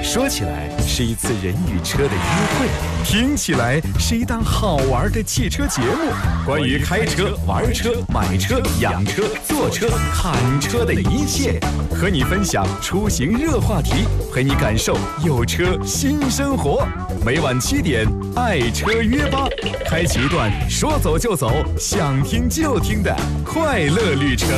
说起来是一次人与车的约会，听起来是一档好玩的汽车节目。关于开车、玩车、买车、养车、坐车、看车的一切，和你分享出行热话题，陪你感受有车新生活。每晚7点，爱车约吧，开启一段说走就走、想听就听的快乐旅程。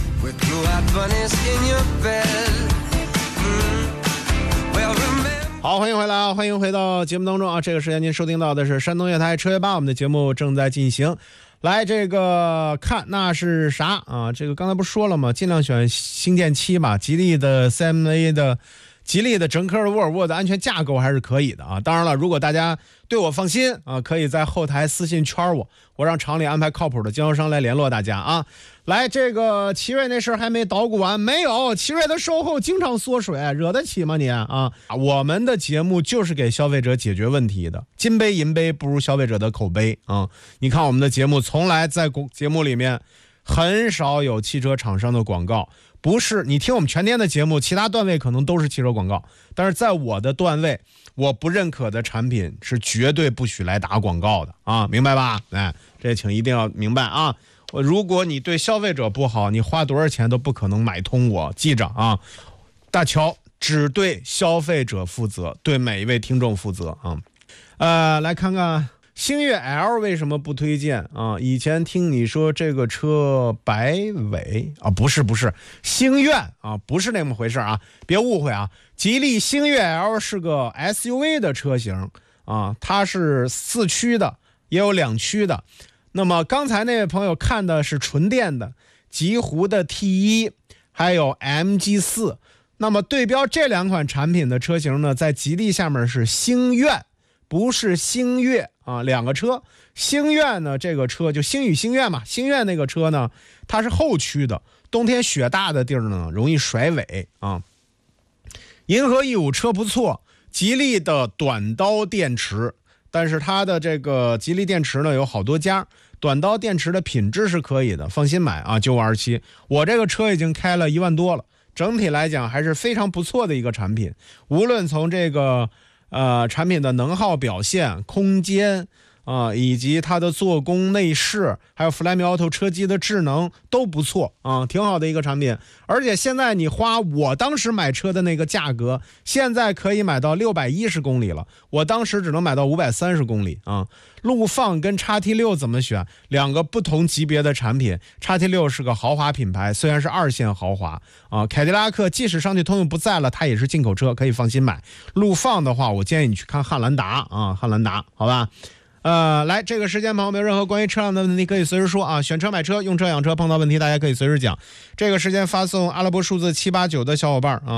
好，欢迎回来啊！欢迎回到节目当中啊！这个时间您收听到的是山东乐台车约吧，我们的节目正在进行。来，这个看那是啥啊？这个刚才不是说了吗？尽量选星舰7吧，吉利的 CMA 的。吉利的整科的沃尔沃的安全架构还是可以的啊！当然了，如果大家对我放心啊，可以在后台私信圈我让厂里安排靠谱的经销商来联络大家啊。来，这个奇瑞那事儿还没捣鼓完，没有，奇瑞的售后经常缩水，惹得起吗你啊？我们的节目就是给消费者解决问题的，金杯银杯不如消费者的口碑啊！你看我们的节目从来在节目里面很少有汽车厂商的广告。不是，你听我们全天的节目，其他段位可能都是汽车广告，但是在我的段位，我不认可的产品是绝对不许来打广告的啊，明白吧？哎，这请一定要明白啊！如果你对消费者不好，你花多少钱都不可能买通我，记着啊！大乔只对消费者负责，对每一位听众负责啊！来看看。星越 L 为什么不推荐啊？以前听你说这个车摆尾啊，不是星越啊，不是那么回事啊，别误会啊。吉利星越 L 是个 SUV 的车型啊，它是4驱的，也有2驱的。那么刚才那位朋友看的是纯电的，极狐的 T1 还有 MG4。那么对标这2款产品的车型呢，在吉利下面是星越，不是星越啊，2个车。星越呢，这个车就星宇星越嘛，星越那个车呢，它是后驱的，冬天雪大的地儿呢，容易甩尾啊。银河E5车不错，吉利的短刀电池，但是它的这个吉利电池呢有好多家，短刀电池的品质是可以的，放心买啊，9527。我这个车已经开了1万多了，整体来讲还是非常不错的一个产品，无论从这个产品的能耗表现、空间以及它的做工、内饰，还有 Flyme Auto 车机的智能都不错啊，挺好的一个产品。而且现在你花我当时买车的那个价格，现在可以买到610公里了，我当时只能买到530公里啊。陆放跟 XT6 怎么选？2个不同级别的产品。XT6 是个豪华品牌，虽然是2线豪华啊。凯迪拉克即使上汽通用不在了，它也是进口车，可以放心买。陆放的话，我建议你去看汉兰达啊，汉兰达，好吧？来，这个时间朋友们有任何关于车辆的问题可以随时说啊，选车买车用车养车碰到问题大家可以随时讲。这个时间发送阿拉伯数字789的小伙伴啊。